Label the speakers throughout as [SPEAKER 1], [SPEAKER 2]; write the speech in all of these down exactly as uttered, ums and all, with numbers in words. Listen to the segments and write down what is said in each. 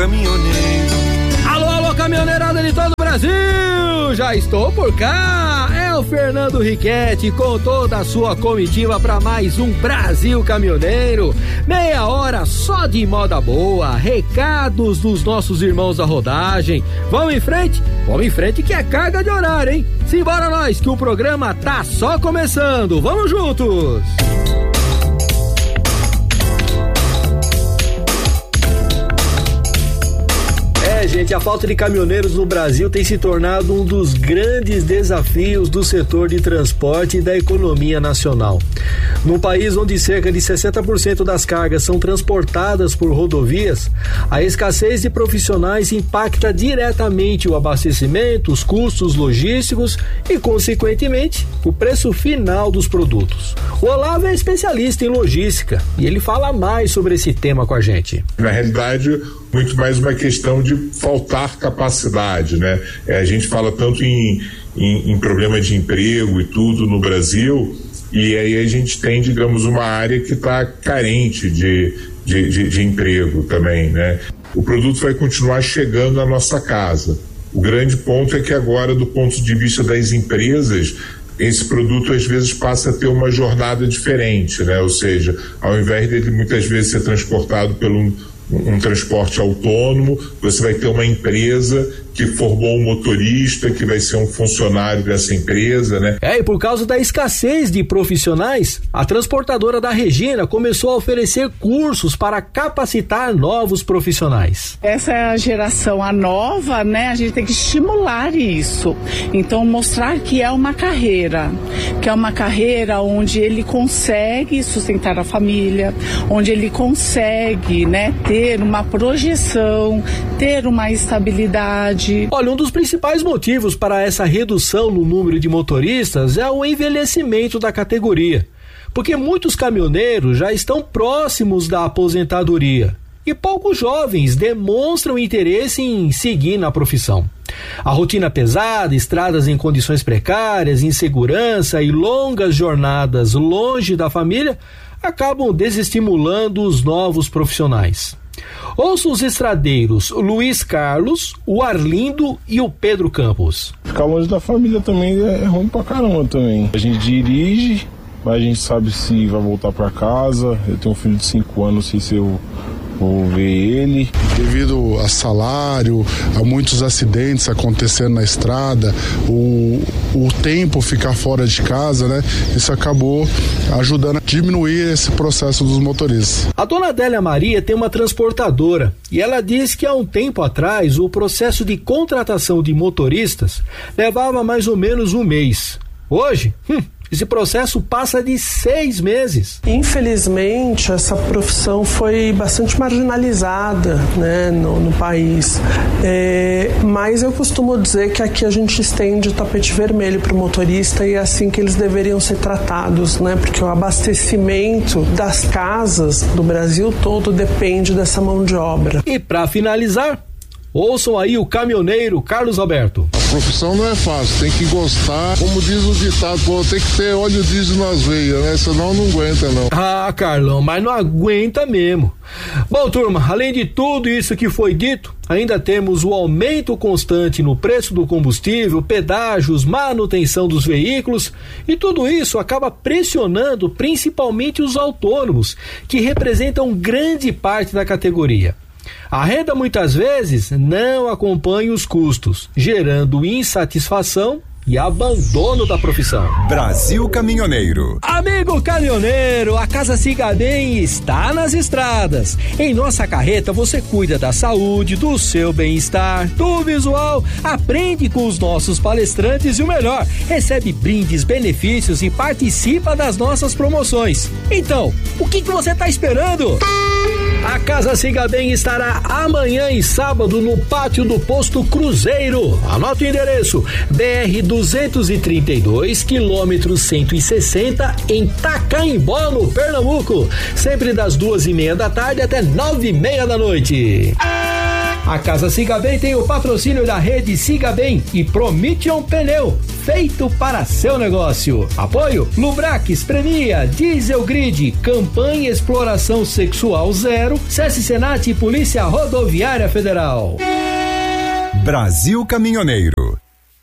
[SPEAKER 1] caminhoneiro.
[SPEAKER 2] Alô, alô, caminhoneirada de todo o Brasil! Já estou por cá! É o Fernando Riquetti com toda a sua comitiva para mais um Brasil Caminhoneiro. Meia hora só de moda boa, recados dos nossos irmãos da rodagem. Vamos em frente? Vamos em frente que é carga de horário, hein? Simbora nós que o programa tá só começando. Vamos juntos! Gente, a falta de caminhoneiros no Brasil tem se tornado um dos grandes desafios do setor de transporte e da economia nacional. Num país onde cerca de sessenta por cento das cargas são transportadas por rodovias, a escassez de profissionais impacta diretamente o abastecimento, os custos logísticos e, consequentemente, o preço final dos produtos. O Olavo é especialista em logística e ele fala mais sobre esse tema com a gente.
[SPEAKER 3] Na realidade, muito mais uma questão de faltar capacidade, né? É, a gente fala tanto em, em, em problema de emprego e tudo no Brasil, e aí a gente tem, digamos, uma área que está carente de, de, de, de emprego também, né? O produto vai continuar chegando à nossa casa. O grande ponto é que agora, do ponto de vista das empresas, esse produto às vezes passa a ter uma jornada diferente, né? Ou seja, ao invés dele muitas vezes ser transportado pelo um, um transporte autônomo, você vai ter uma empresa que formou um motorista, que vai ser um funcionário dessa empresa, né?
[SPEAKER 2] É, e por causa da escassez de profissionais, a transportadora da Regina começou a oferecer cursos para capacitar novos profissionais.
[SPEAKER 4] Essa é a geração, a nova, né? A gente tem que estimular isso. Então, mostrar que é uma carreira, que é uma carreira onde ele consegue sustentar a família, onde ele consegue, né, ter uma projeção, ter uma estabilidade.
[SPEAKER 2] Olha, um dos principais motivos para essa redução no número de motoristas é o envelhecimento da categoria, porque muitos caminhoneiros já estão próximos da aposentadoria e poucos jovens demonstram interesse em seguir na profissão. A rotina pesada, estradas em condições precárias, insegurança e longas jornadas longe da família acabam desestimulando os novos profissionais. Ouça os estradeiros Luiz Carlos, o Arlindo e o Pedro Campos.
[SPEAKER 5] Ficar longe da família também é ruim pra caramba também. A gente dirige, mas a gente sabe se vai voltar pra casa. Eu tenho um filho de cinco anos, não sei se eu vou ver ele.
[SPEAKER 6] Devido a salário, a muitos acidentes acontecendo na estrada, o, o tempo ficar fora de casa, né? Isso acabou ajudando a diminuir esse processo dos motoristas.
[SPEAKER 2] A dona Adélia Maria tem uma transportadora e ela diz que há um tempo atrás o processo de contratação de motoristas levava mais ou menos um mês. Hoje, hum, esse processo passa de seis meses.
[SPEAKER 7] Infelizmente, essa profissão foi bastante marginalizada, né, no, no país. É, mas eu costumo dizer que aqui a gente estende o tapete vermelho para o motorista e é assim que eles deveriam ser tratados, né? Porque o abastecimento das casas do Brasil todo depende dessa mão de obra.
[SPEAKER 2] E para finalizar, ouçam aí o caminhoneiro Carlos Alberto.
[SPEAKER 6] A profissão não é fácil, tem que gostar, como diz o ditado, pô, tem que ter óleo diesel nas veias, né? Senão não aguenta não.
[SPEAKER 2] Ah, Carlão, mas não aguenta mesmo. Bom, turma, além de tudo isso que foi dito, ainda temos o aumento constante no preço do combustível, pedágios, manutenção dos veículos, e tudo isso acaba pressionando principalmente os autônomos, que representam grande parte da categoria. A renda muitas vezes não acompanha os custos, gerando insatisfação e abandono da profissão.
[SPEAKER 1] Brasil Caminhoneiro.
[SPEAKER 2] Amigo caminhoneiro, a Casa Cigaden está nas estradas. Em nossa carreta você cuida da saúde, do seu bem-estar, do visual, aprende com os nossos palestrantes e o melhor, recebe brindes, benefícios e participa das nossas promoções. Então, o que que você está esperando? A Casa Cigaden estará amanhã e sábado no pátio do Posto Cruzeiro. Anota o endereço: B R duzentos e trinta e dois, quilômetro cento e sessenta, em Tacaimbó, no Pernambuco. Sempre das duas e meia da tarde até nove e meia da noite. A Casa Siga Bem tem o patrocínio da rede Siga Bem e Promission Pneu, feito para seu negócio. Apoio Lubrax premia, Diesel Grid, campanha Exploração Sexual Zero, SESC Senat e Polícia Rodoviária Federal.
[SPEAKER 1] Brasil Caminhoneiro.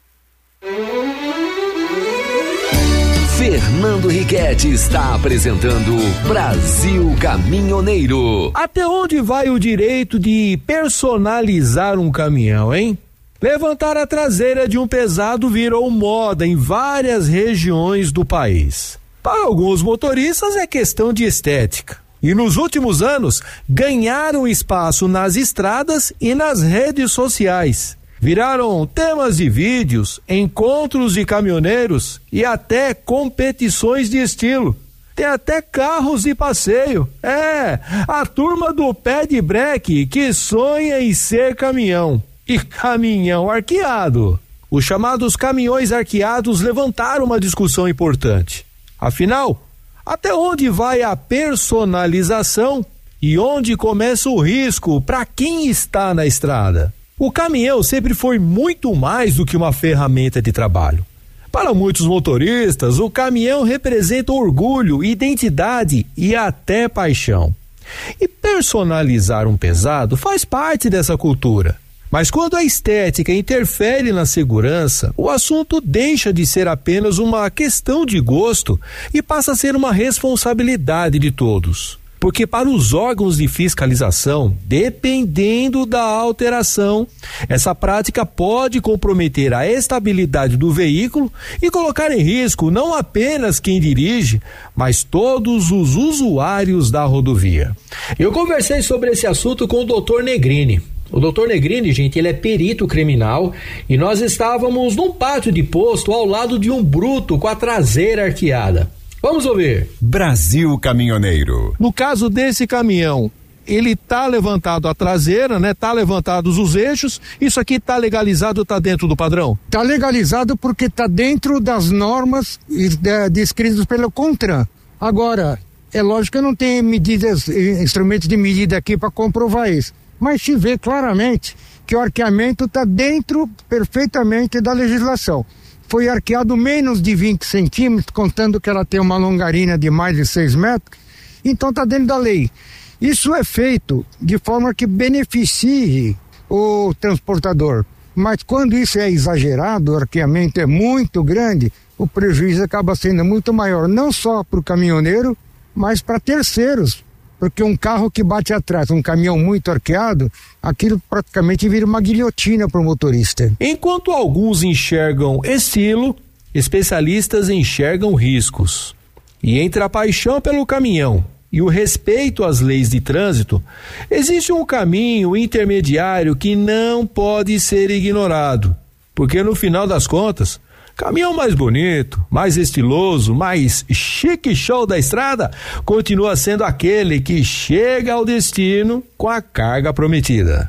[SPEAKER 8] Fernando Riquetti está apresentando Brasil Caminhoneiro.
[SPEAKER 2] Até onde vai o direito de personalizar um caminhão, hein? Levantar a traseira de um pesado virou moda em várias regiões do país. Para alguns motoristas é questão de estética. E nos últimos anos ganharam espaço nas estradas e nas redes sociais. Viraram temas de vídeos, encontros de caminhoneiros e até competições de estilo. Tem até carros de passeio. É, a turma do pé de breque que sonha em ser caminhão. E caminhão arqueado. Os chamados caminhões arqueados levantaram uma discussão importante. Afinal, até onde vai a personalização e onde começa o risco para quem está na estrada? O caminhão sempre foi muito mais do que uma ferramenta de trabalho. Para muitos motoristas, o caminhão representa orgulho, identidade e até paixão. E personalizar um pesado faz parte dessa cultura. Mas quando a estética interfere na segurança, o assunto deixa de ser apenas uma questão de gosto e passa a ser uma responsabilidade de todos. Porque para os órgãos de fiscalização, dependendo da alteração, essa prática pode comprometer a estabilidade do veículo e colocar em risco não apenas quem dirige, mas todos os usuários da rodovia. Eu conversei sobre esse assunto com o doutor Negrini. O doutor Negrini, gente, ele é perito criminal e nós estávamos num pátio de posto ao lado de um bruto com a traseira arqueada. Vamos ouvir.
[SPEAKER 1] Brasil Caminhoneiro.
[SPEAKER 2] No caso desse caminhão, ele tá levantado a traseira, né? Tá levantados os eixos. Isso aqui tá legalizado, tá dentro do padrão?
[SPEAKER 9] Tá legalizado porque tá dentro das normas descritas pelo CONTRAN. Agora, é lógico que eu não tenho medidas, instrumentos de medida aqui para comprovar isso. Mas se vê claramente que o arqueamento tá dentro perfeitamente da legislação. Foi arqueado menos de vinte centímetros, contando que ela tem uma longarina de mais de seis metros, então está dentro da lei. Isso é feito de forma que beneficie o transportador, mas quando isso é exagerado, o arqueamento é muito grande, o prejuízo acaba sendo muito maior, não só para o caminhoneiro, mas para terceiros. Porque um carro que bate atrás, um caminhão muito arqueado, aquilo praticamente vira uma guilhotina para o motorista.
[SPEAKER 2] Enquanto alguns enxergam estilo, especialistas enxergam riscos. E entre a paixão pelo caminhão e o respeito às leis de trânsito, existe um caminho intermediário que não pode ser ignorado. Porque no final das contas, caminhão mais bonito, mais estiloso, mais chique show da estrada, continua sendo aquele que chega ao destino com a carga prometida.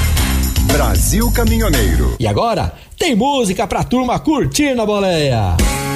[SPEAKER 1] Brasil Caminhoneiro.
[SPEAKER 2] E agora, tem música pra turma curtir na boleia.